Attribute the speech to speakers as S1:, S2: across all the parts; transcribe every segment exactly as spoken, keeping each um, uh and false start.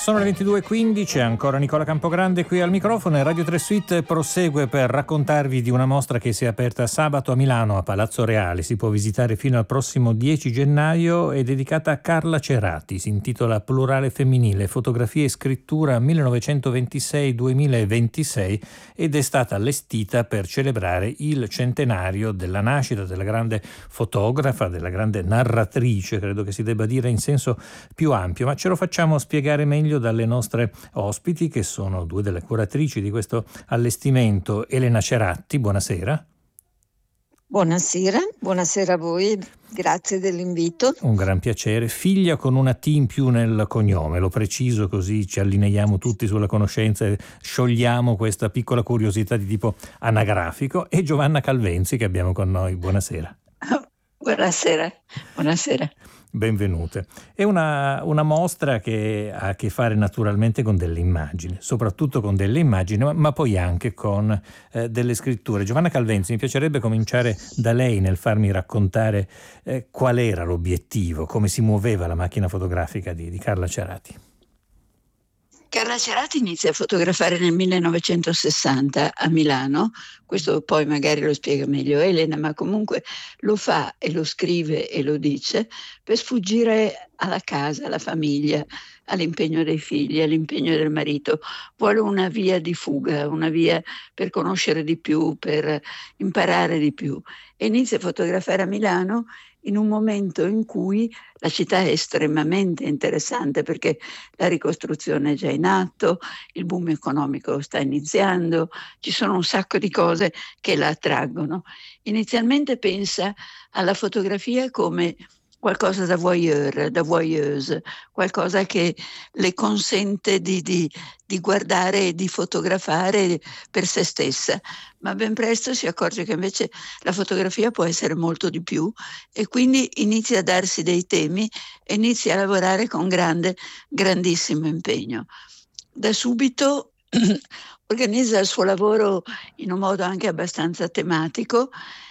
S1: Sono le ventidue e quindici, ancora Nicola Campogrande qui al microfono e Radio tre Suite prosegue per raccontarvi di una mostra che si è aperta sabato a Milano a Palazzo Reale. Si può visitare fino al prossimo dieci gennaio, è dedicata a Carla Cerati, si intitola Plurale femminile, fotografia e scrittura millenovecentoventisei duemilaventisei ed è stata allestita per celebrare il centenario della nascita della grande fotografa, della grande narratrice, credo che si debba dire in senso più ampio, ma ce lo facciamo spiegare meglio dalle nostre ospiti, che sono due delle curatrici di questo allestimento. Elena Ceratti, buonasera.
S2: Buonasera, buonasera a voi, grazie dell'invito.
S1: Un gran piacere. Figlia con una T in più nel cognome, lo preciso così ci allineiamo tutti sulla conoscenza e sciogliamo questa piccola curiosità di tipo anagrafico. E Giovanna Calvenzi che abbiamo con noi, buonasera.
S2: Buonasera, buonasera.
S1: Benvenute. È una, una mostra che ha a che fare naturalmente con delle immagini, soprattutto con delle immagini, ma, ma poi anche con eh, delle scritture. Giovanna Calvenzi, mi piacerebbe cominciare da lei nel farmi raccontare eh, qual era l'obiettivo, come si muoveva la macchina fotografica di, di Carla Cerati.
S2: Carla Cerati inizia a fotografare nel millenovecentosessanta a Milano, questo poi magari lo spiega meglio Elena, ma comunque lo fa e lo scrive e lo dice per sfuggire alla casa, alla famiglia, all'impegno dei figli, all'impegno del marito. Vuole una via di fuga, una via per conoscere di più, per imparare di più. E inizia a fotografare a Milano in un momento in cui la città è estremamente interessante perché la ricostruzione è già in atto, il boom economico sta iniziando, ci sono un sacco di cose che la attraggono. Inizialmente pensa alla fotografia come qualcosa da voyeur, da voyeuse, qualcosa che le consente di, di, di guardare e di fotografare per se stessa, ma ben presto si accorge che invece la fotografia può essere molto di più e quindi inizia a darsi dei temi e inizia a lavorare con grande, grandissimo impegno. Da subito organizza il suo lavoro in un modo anche abbastanza tematico.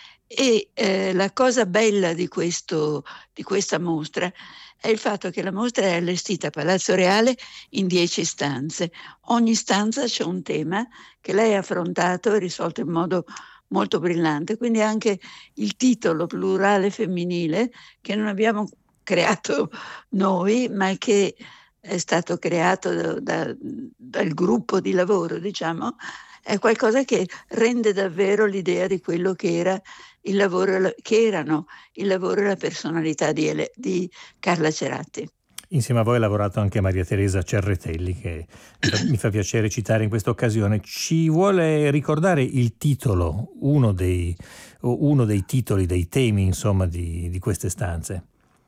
S2: E eh, la cosa bella di, questo, di questa mostra è il fatto che la mostra è allestita a Palazzo Reale in dieci stanze. Ogni stanza c'è un tema che lei ha affrontato e risolto in modo molto brillante. Quindi anche il titolo Plurale femminile, che non abbiamo creato noi, ma che è stato creato da, da, dal gruppo di lavoro, diciamo, è qualcosa che rende davvero l'idea di quello che era il lavoro, che erano il lavoro e la personalità di, Ele, di Carla Cerati.
S1: Insieme a voi ha lavorato anche Maria Teresa Cerretelli, che mi fa piacere citare in questa occasione. Ci vuole ricordare il titolo, uno dei, uno dei titoli, dei temi, insomma, di, di queste stanze?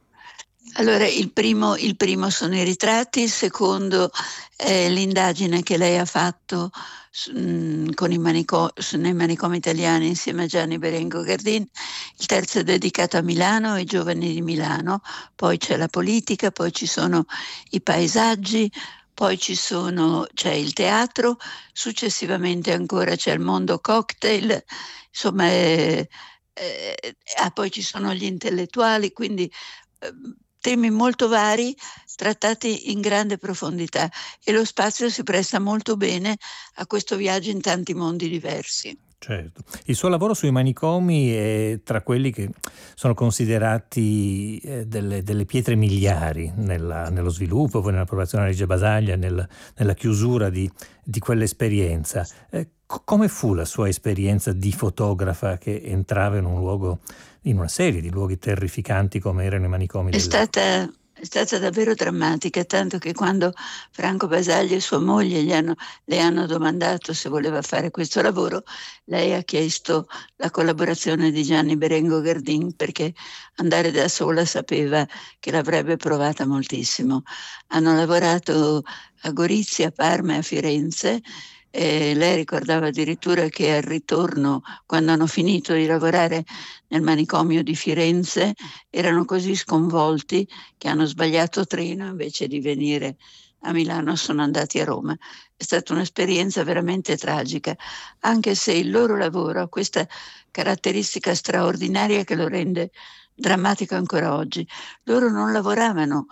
S2: Allora, il primo, il primo sono i ritratti, il secondo è l'indagine che lei ha fatto mh, con i manico, nei manicomi italiani insieme a Gianni Berengo Gardin, il terzo è dedicato a Milano, ai giovani di Milano, poi c'è la politica, poi ci sono i paesaggi, poi ci sono, c'è il teatro, successivamente ancora c'è il mondo cocktail, insomma, eh, eh, ah, poi ci sono gli intellettuali, quindi eh, temi molto vari trattati in grande profondità e lo spazio si presta molto bene a questo viaggio in tanti mondi diversi.
S1: Certo. Il suo lavoro sui manicomi è tra quelli che sono considerati eh, delle, delle pietre miliari nella, nello sviluppo, poi nell'approvazione della legge Basaglia, nel, nella chiusura di, di quell'esperienza. Eh, co- come fu la sua esperienza di fotografa che entrava in un luogo, in una serie di luoghi terrificanti come erano i manicomi?
S2: È stata... È stata davvero drammatica, tanto che quando Franco Basaglia e sua moglie gli hanno, le hanno domandato se voleva fare questo lavoro, lei ha chiesto la collaborazione di Gianni Berengo Gardin perché andare da sola sapeva che l'avrebbe provata moltissimo. Hanno lavorato a Gorizia, a Parma e a Firenze. E lei ricordava addirittura che al ritorno, quando hanno finito di lavorare nel manicomio di Firenze, erano così sconvolti che hanno sbagliato treno, invece di venire a Milano sono andati a Roma. È stata un'esperienza veramente tragica, anche se il loro lavoro ha questa caratteristica straordinaria che lo rende drammatico ancora oggi. Loro non lavoravano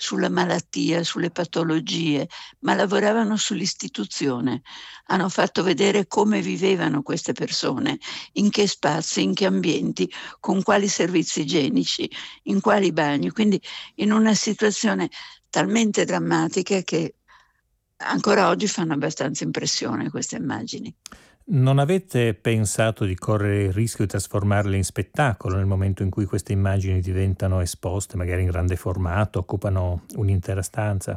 S2: sulla malattia, sulle patologie, ma lavoravano sull'istituzione. Hanno fatto vedere come vivevano queste persone, in che spazi, in che ambienti, con quali servizi igienici, in quali bagni, quindi in una situazione talmente drammatica che ancora oggi fanno abbastanza impressione queste immagini.
S1: Non avete pensato di correre il rischio di trasformarle in spettacolo nel momento in cui queste immagini diventano esposte, magari in grande formato, occupano un'intera stanza?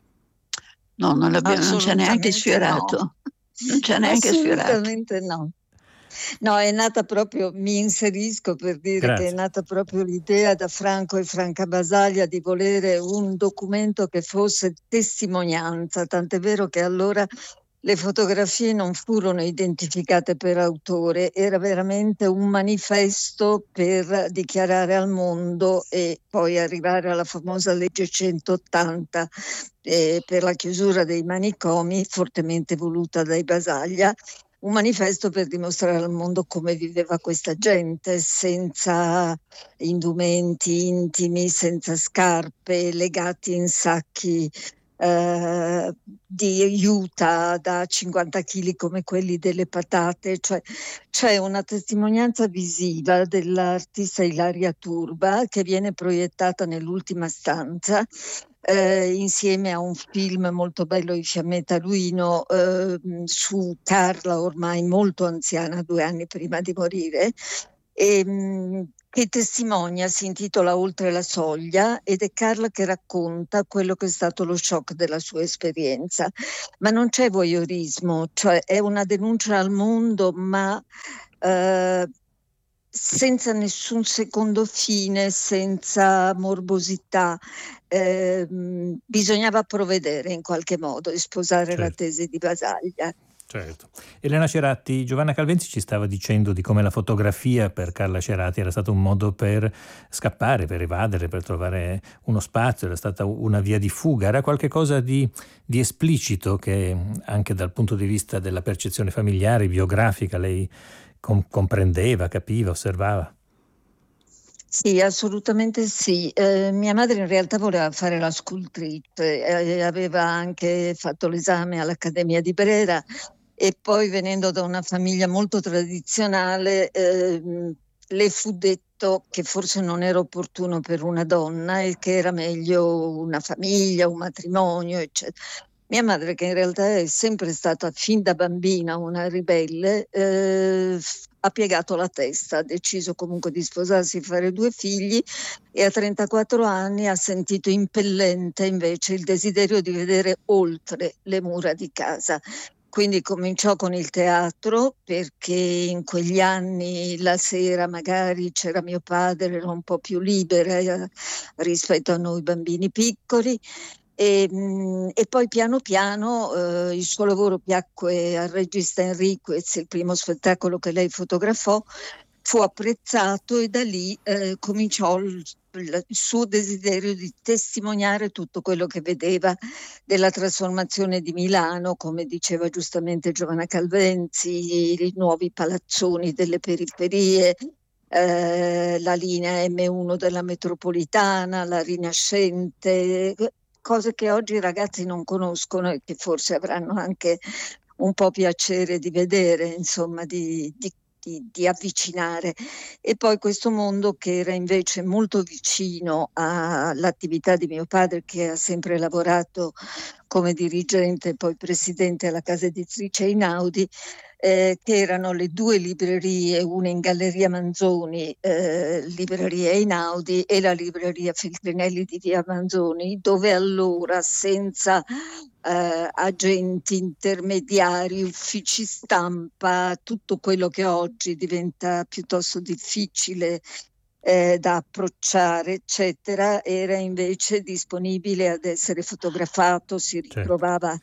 S2: No, non l'abbiamo, non c'è neanche
S3: Assolutamente
S2: sfiorato.
S3: no.
S2: Non c'è neanche sfiorato.
S3: Assolutamente no. No, è nata proprio, mi inserisco per dire
S1: Grazie.
S3: che è nata proprio l'idea da Franco e Franca Basaglia di volere un documento che fosse testimonianza, tant'è vero che allora le fotografie non furono identificate per autore, era veramente un manifesto per dichiarare al mondo e poi arrivare alla famosa legge centottanta eh, per la chiusura dei manicomi, fortemente voluta dai Basaglia. Un manifesto per dimostrare al mondo come viveva questa gente, senza indumenti intimi, senza scarpe, legati in sacchi eh, di juta da cinquanta chili come quelli delle patate. Cioè, c'è una testimonianza visiva dell'artista Ilaria Turba che viene proiettata nell'ultima stanza. Eh, insieme a un film molto bello di Fiammetta Luino eh, su Carla, ormai molto anziana, due anni prima di morire, e, mh, che testimonia, si intitola Oltre la soglia, ed è Carla che racconta quello che è stato lo shock della sua esperienza. Ma non c'è voyeurismo, cioè è una denuncia al mondo, ma eh, senza nessun secondo fine, senza morbosità. Eh, bisognava provvedere in qualche modo e sposare
S1: Certo.
S3: la tesi di Basaglia.
S1: Certo. Elena Ceratti, Giovanna Calvenzi ci stava dicendo di come la fotografia per Carla Ceratti era stato un modo per scappare, per evadere, per trovare uno spazio, era stata una via di fuga, era qualcosa di, di esplicito che anche dal punto di vista della percezione familiare, biografica, lei com- comprendeva, capiva, osservava.
S3: Sì, assolutamente sì. Eh, mia madre in realtà voleva fare la scultrice, eh, aveva anche fatto l'esame all'Accademia di Brera e poi, venendo da una famiglia molto tradizionale, eh, le fu detto che forse non era opportuno per una donna e che era meglio una famiglia, un matrimonio, eccetera. Mia madre, che in realtà è sempre stata fin da bambina una ribelle, eh, ha piegato la testa, ha deciso comunque di sposarsi e fare due figli, e a trentaquattro anni ha sentito impellente invece il desiderio di vedere oltre le mura di casa. Quindi cominciò con il teatro, perché in quegli anni la sera magari c'era mio padre, era un po' più libera eh, rispetto a noi bambini piccoli. E, e poi piano piano eh, il suo lavoro piacque al regista Enriquez, il primo spettacolo che lei fotografò fu apprezzato, e da lì eh, cominciò il, il suo desiderio di testimoniare tutto quello che vedeva della trasformazione di Milano, come diceva giustamente Giovanna Calvenzi, i nuovi palazzoni delle periferie, eh, la linea emme uno della metropolitana, la Rinascente, cose che oggi i ragazzi non conoscono e che forse avranno anche un po' piacere di vedere, insomma, di, di, di, di avvicinare. E poi questo mondo che era invece molto vicino all'attività di mio padre, che ha sempre lavorato come dirigente e poi presidente alla casa editrice Einaudi, Eh, che erano le due librerie, una in Galleria Manzoni, eh, libreria Einaudi, e la libreria Feltrinelli di via Manzoni, dove allora, senza eh, agenti intermediari, uffici stampa, tutto quello che oggi diventa piuttosto difficile eh, da approcciare, eccetera, era invece disponibile ad essere fotografato, si ritrovava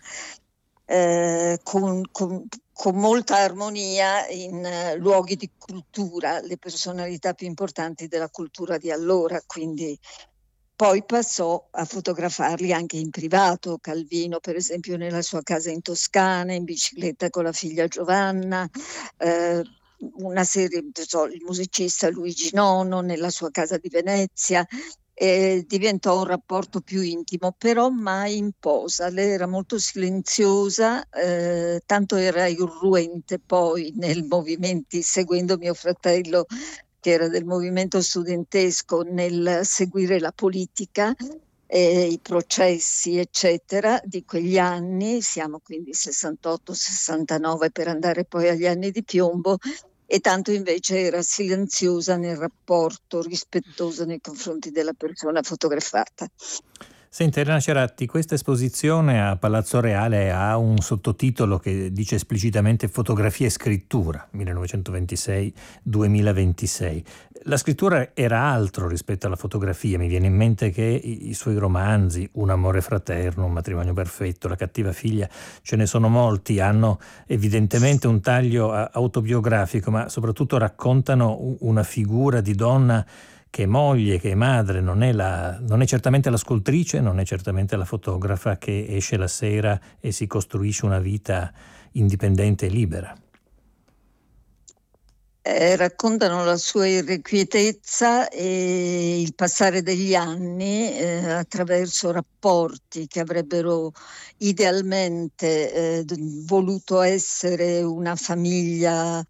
S3: eh, con, con con molta armonia in uh, luoghi di cultura, le personalità più importanti della cultura di allora, quindi poi passò a fotografarli anche in privato, Calvino per esempio nella sua casa in Toscana, in bicicletta con la figlia Giovanna, eh, una serie, so, il musicista Luigi Nono nella sua casa di Venezia, e diventò un rapporto più intimo, però mai in posa. Lei era molto silenziosa, eh, tanto era irruente poi nei movimenti, seguendo mio fratello che era del movimento studentesco, nel seguire la politica, eh, i processi eccetera di quegli anni, siamo quindi sessantotto sessantanove per andare poi agli anni di piombo, e tanto invece era silenziosa nel rapporto, rispettosa nei confronti della persona fotografata.
S1: Senti Elena Ceratti, questa esposizione a Palazzo Reale ha un sottotitolo che dice esplicitamente fotografia e scrittura millenovecentoventisei duemilaventisei. La scrittura era altro rispetto alla fotografia, mi viene in mente che i, i suoi romanzi, Un amore fraterno, Un matrimonio perfetto, La cattiva figlia, ce ne sono molti, hanno evidentemente un taglio autobiografico, ma soprattutto raccontano una figura di donna che è moglie, che è madre, non è, la, non è certamente la scultrice, non è certamente la fotografa che esce la sera e si costruisce una vita indipendente e libera.
S3: Eh, raccontano la sua irrequietezza e il passare degli anni eh, attraverso rapporti che avrebbero idealmente eh, voluto essere una famiglia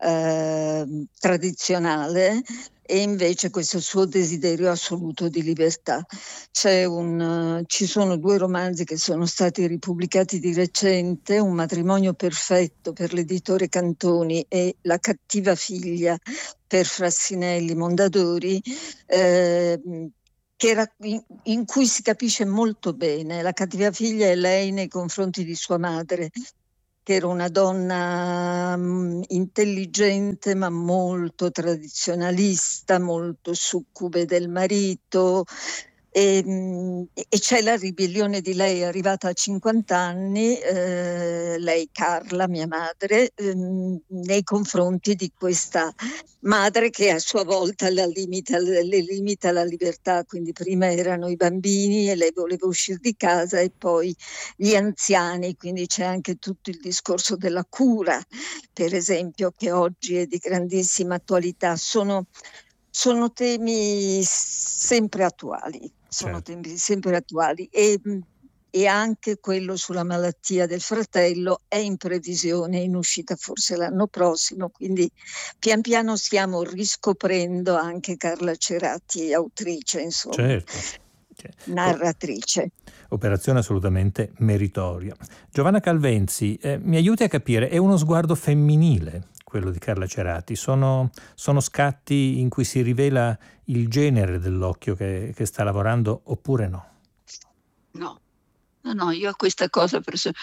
S3: eh, tradizionale, e invece questo suo desiderio assoluto di libertà. C'è un, uh, ci sono due romanzi che sono stati ripubblicati di recente, Un matrimonio perfetto per l'editore Cantoni e La cattiva figlia per Frassinelli Mondadori, eh, che era, in, in cui si capisce molto bene la cattiva figlia è lei nei confronti di sua madre, che era una donna mh, intelligente ma molto tradizionalista, molto succube del marito, e, mh, e c'è la ribellione di lei arrivata a cinquanta anni, eh, lei Carla, mia madre, ehm, nei confronti di questa madre che a sua volta la limita, le limita la libertà, quindi prima erano i bambini e lei voleva uscire di casa, e poi gli anziani, quindi c'è anche tutto il discorso della cura, per esempio, che oggi è di grandissima attualità. Sono, sono temi sempre attuali, sono
S1: Certo.
S3: temi sempre attuali e e anche quello sulla malattia del fratello è in previsione, in uscita forse l'anno prossimo, quindi pian piano stiamo riscoprendo anche Carla Cerati, autrice, insomma,
S1: Certo.
S3: narratrice.
S1: Operazione assolutamente meritoria. Giovanna Calvenzi, eh, mi aiuti a capire, è uno sguardo femminile quello di Carla Cerati? Sono, sono scatti in cui si rivela il genere dell'occhio che, che sta lavorando, oppure no?
S2: No. No, no, io a questa cosa, perso-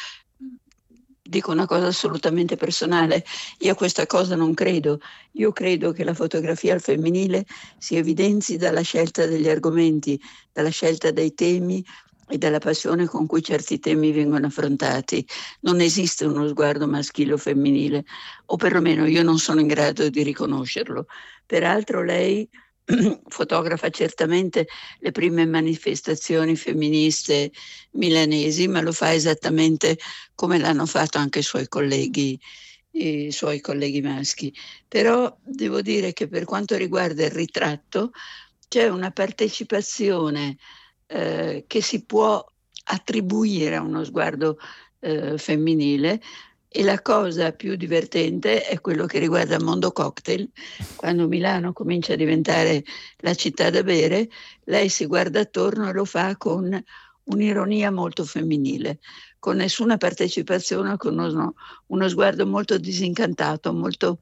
S2: dico una cosa assolutamente personale, io a questa cosa non credo. Io credo che la fotografia al femminile si evidenzi dalla scelta degli argomenti, dalla scelta dei temi e dalla passione con cui certi temi vengono affrontati. Non esiste uno sguardo maschile o femminile, o perlomeno io non sono in grado di riconoscerlo. Peraltro lei fotografa certamente le prime manifestazioni femministe milanesi, ma lo fa esattamente come l'hanno fatto anche i suoi colleghi, i suoi colleghi maschi. Però devo dire che per quanto riguarda il ritratto c'è una partecipazione eh, che si può attribuire a uno sguardo eh, femminile. E la cosa più divertente è quello che riguarda il mondo cocktail. Quando Milano comincia a diventare la città da bere, lei si guarda attorno e lo fa con un'ironia molto femminile, con nessuna partecipazione, con uno, uno sguardo molto disincantato, molto,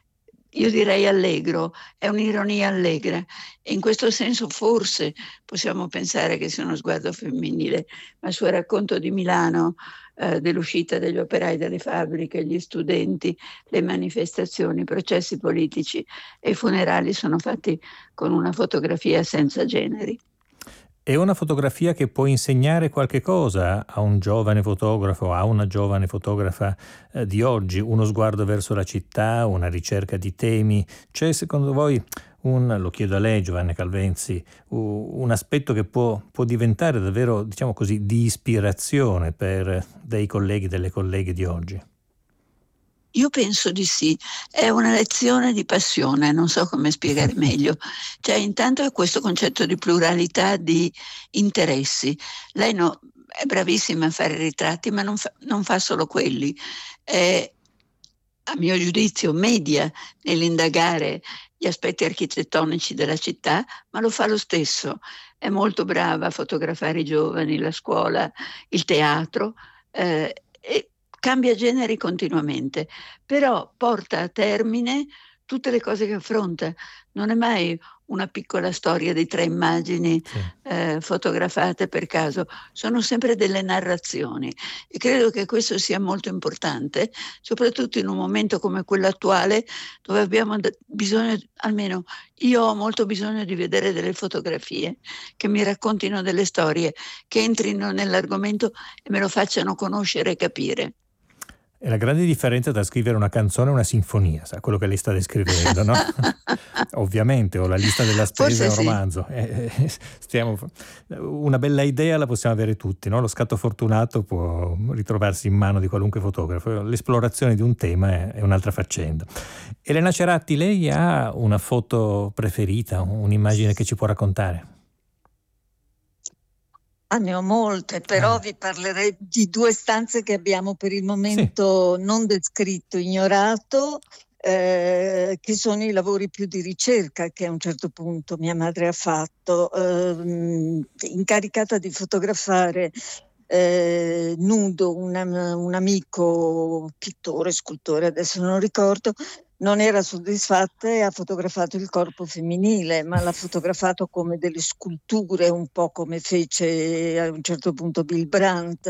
S2: io direi allegro, è un'ironia allegra, e in questo senso forse possiamo pensare che sia uno sguardo femminile, ma il suo racconto di Milano, eh, dell'uscita degli operai dalle fabbriche, gli studenti, le manifestazioni, i processi politici e i funerali sono fatti con una fotografia senza generi.
S1: È una fotografia che può insegnare qualche cosa a un giovane fotografo, a una giovane fotografa eh, di oggi, uno sguardo verso la città, una ricerca di temi. C'è secondo voi, un, lo chiedo a lei Giovanna Calvenzi, un aspetto che può, può diventare davvero, diciamo così, di ispirazione per dei colleghi, delle colleghe di oggi?
S2: Io penso di sì, è una lezione di passione, non so come spiegare meglio. Cioè, intanto è questo concetto di pluralità di interessi. Lei no, è bravissima a fare ritratti, ma non fa, non fa solo quelli. È, a mio giudizio, media nell'indagare gli aspetti architettonici della città, ma lo fa lo stesso. È molto brava a fotografare i giovani, la scuola, il teatro, eh, e cambia generi continuamente, però porta a termine tutte le cose che affronta. Non è mai una piccola storia di tre immagini
S1: Sì.
S2: eh, fotografate per caso, sono sempre delle narrazioni e credo che questo sia molto importante, soprattutto in un momento come quello attuale dove abbiamo bisogno, almeno io ho molto bisogno di vedere delle fotografie che mi raccontino delle storie, che entrino nell'argomento e me lo facciano conoscere e capire.
S1: È la grande differenza tra scrivere una canzone e una sinfonia, sa, quello che lei sta descrivendo, no? Ovviamente, o la lista della spesa è un
S2: Forse sì.
S1: romanzo. Eh, eh, stiamo, una bella idea la possiamo avere tutti, no? Lo scatto fortunato può ritrovarsi in mano di qualunque fotografo. L'esplorazione di un tema è, è un'altra faccenda. Elena Ceratti, lei ha una foto preferita, un'immagine che ci può raccontare?
S3: Ah, ne ho molte, però
S1: Ah.
S3: vi parlerei di due stanze che abbiamo per il momento sì. non descritto, ignorato, eh, che sono i lavori più di ricerca che a un certo punto mia madre ha fatto, eh, incaricata di fotografare eh, nudo un, un amico pittore, scultore, adesso non ricordo. Non era soddisfatta e ha fotografato il corpo femminile, ma l'ha fotografato come delle sculture, un po' come fece a un certo punto Bill Brandt.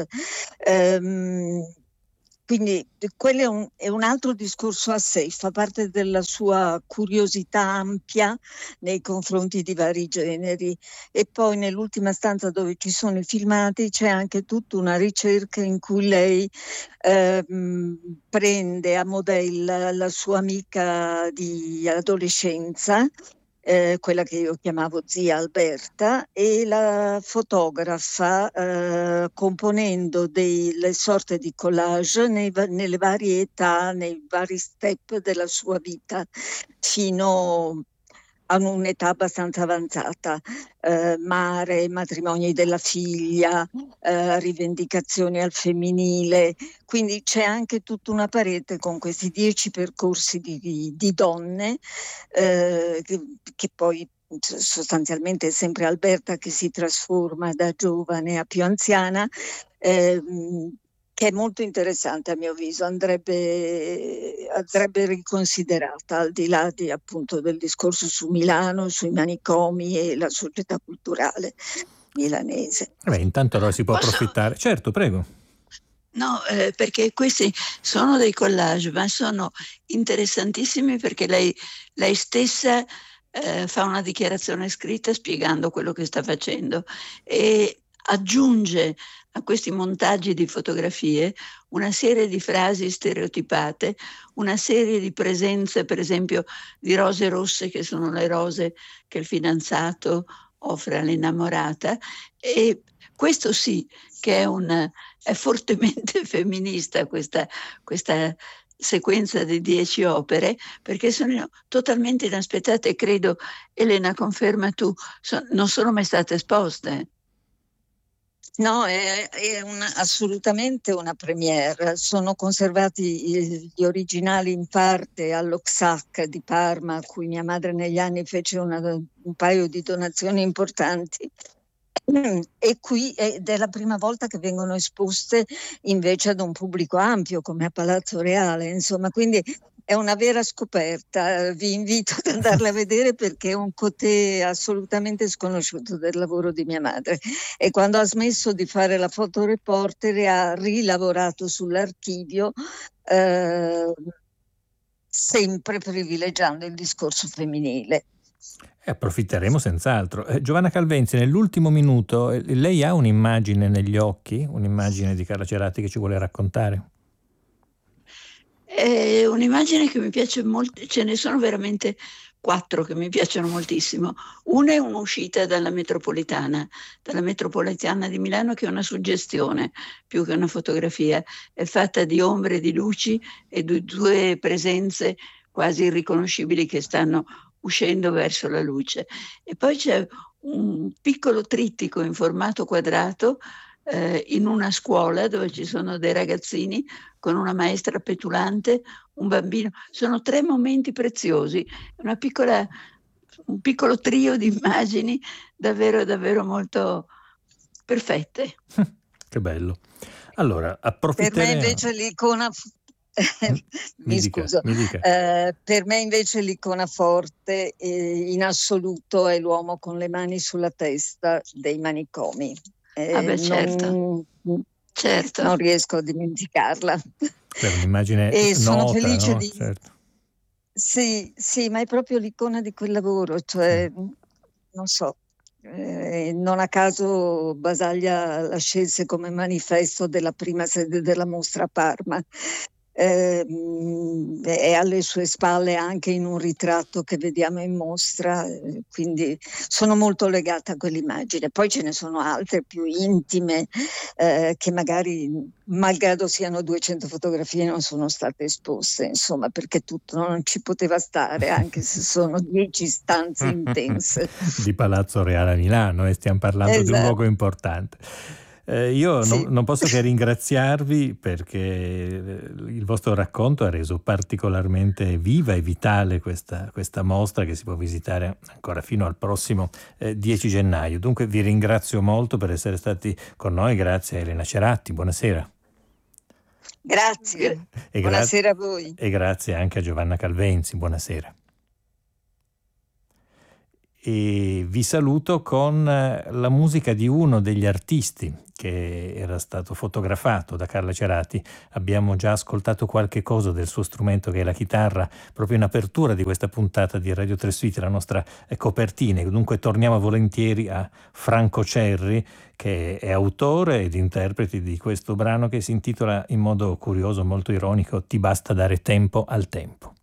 S3: Ehm, quindi quello è un, è un altro discorso a sé, fa parte della sua curiosità ampia nei confronti di vari generi. E poi nell'ultima stanza dove ci sono i filmati c'è anche tutta una ricerca in cui lei ehm, prende a modella la sua amica di adolescenza, Eh, quella che io chiamavo zia Alberta, e la fotografa eh, componendo delle sorte di collage nei, nelle varie età, nei vari step della sua vita fino a un'età abbastanza avanzata, eh, mare, matrimoni della figlia, eh, rivendicazioni al femminile, quindi c'è anche tutta una parete con questi dieci percorsi di, di, di donne eh, che, che poi sostanzialmente è sempre Alberta che si trasforma da giovane a più anziana, eh, che è molto interessante a mio avviso, andrebbe, andrebbe riconsiderata al di là di, appunto, del discorso su Milano, sui manicomi e la società culturale milanese.
S1: Beh, intanto allora si può
S2: Posso...
S1: approfittare. Certo, prego.
S2: No, eh, perché questi sono dei collage, ma sono interessantissimi perché lei, lei stessa eh, fa una dichiarazione scritta spiegando quello che sta facendo e aggiunge a questi montaggi di fotografie una serie di frasi stereotipate, una serie di presenze, per esempio, di rose rosse, che sono le rose che il fidanzato offre all'innamorata, e questo sì che è, un, è fortemente femminista questa, questa sequenza di dieci opere, perché sono totalmente inaspettate e credo, Elena, conferma tu, so, non sono mai state esposte.
S3: No, è, è una, assolutamente una premiere. Sono conservati gli originali in parte all'O X A C di Parma, a cui mia madre negli anni fece una, un paio di donazioni importanti. E qui ed è la prima volta che vengono esposte invece ad un pubblico ampio come a Palazzo Reale, insomma, quindi è una vera scoperta. Vi invito ad andarla a vedere perché è un côté assolutamente sconosciuto del lavoro di mia madre, e quando ha smesso di fare la fotoreporter ha rilavorato sull'archivio, eh, sempre privilegiando il discorso femminile.
S1: E approfitteremo senz'altro. Eh, Giovanna Calvenzi, nell'ultimo minuto, eh, lei ha un'immagine negli occhi, un'immagine di Carla Ceratti che ci vuole raccontare?
S2: È un'immagine che mi piace molto, ce ne sono veramente quattro che mi piacciono moltissimo. Una è un'uscita dalla metropolitana, dalla metropolitana di Milano, che è una suggestione più che una fotografia, è fatta di ombre e di luci e di due presenze quasi irriconoscibili che stanno uscendo verso la luce. E poi c'è un piccolo trittico in formato quadrato eh, in una scuola dove ci sono dei ragazzini con una maestra petulante, un bambino. Sono tre momenti preziosi, una piccola, un piccolo trio di immagini davvero, davvero molto perfette.
S1: Che bello. Allora,
S3: Per me
S1: approfitteremo.
S3: invece l'icona, mi,
S1: Mi dica,
S3: scuso,
S1: mi dica.
S3: eh, per me invece l'icona forte eh, in assoluto è l'uomo con le mani sulla testa dei manicomi. Eh,
S2: Ah beh, certo,
S3: non,
S2: certo.
S3: non riesco a dimenticarla.
S1: Beh, un'immagine
S3: E sono
S1: nota,
S3: felice
S1: no?
S3: di...
S1: Certo.
S3: Sì, sì, ma è proprio l'icona di quel lavoro, cioè, non so, eh, non a caso Basaglia la scelse come manifesto della prima sede della mostra a Parma. Eh, mh, è alle sue spalle anche in un ritratto che vediamo in mostra, eh, quindi sono molto legata a quell'immagine. Poi ce ne sono altre più intime eh, che magari, malgrado siano duecento fotografie, non sono state esposte, insomma, perché tutto non ci poteva stare, anche se sono dieci stanze intense.
S1: Di Palazzo Reale a Milano, e stiamo parlando
S3: Esatto.
S1: di un luogo importante. Eh, io
S3: Sì.
S1: non, non posso che ringraziarvi, perché il vostro racconto ha reso particolarmente viva e vitale questa, questa mostra, che si può visitare ancora fino al prossimo eh, dieci gennaio. Dunque vi ringrazio molto per essere stati con noi. Grazie a Elena Ceratti, buonasera.
S3: Grazie,
S1: E gra-
S3: buonasera a voi.
S1: E grazie anche a Giovanna Calvenzi, buonasera. E vi saluto con la musica di uno degli artisti che era stato fotografato da Carla Cerati. Abbiamo già ascoltato qualche cosa del suo strumento, che è la chitarra, proprio in apertura di questa puntata di Radio tre Suite, la nostra copertina. Dunque torniamo volentieri a Franco Cerri, che è autore ed interprete di questo brano che si intitola in modo curioso, molto ironico, Ti basta dare tempo al tempo.